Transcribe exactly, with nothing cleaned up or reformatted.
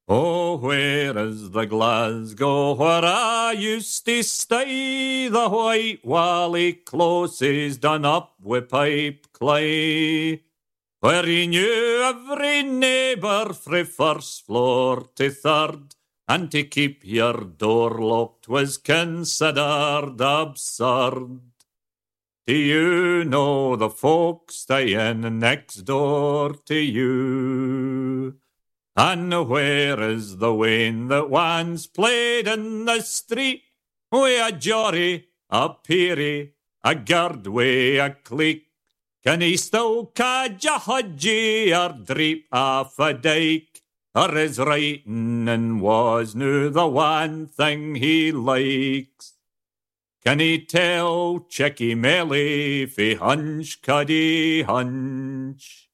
Oh, where is the Glasgow where I used to stay? The white wally close is done up with pipe clay, where he knew every neighbour frae first floor to third, and to keep your door locked was considered absurd. Do you know the folk staying next door to you? And where is the wame that once played in the street, wi' a Jory, a Peary, a Gardway, a Cleek? Can he still cadge a hudgie or dreep off a dyke? Or his writing was nu the one thing he likes? Can he tell Checky Melly fi Hunch Cuddy Hunch?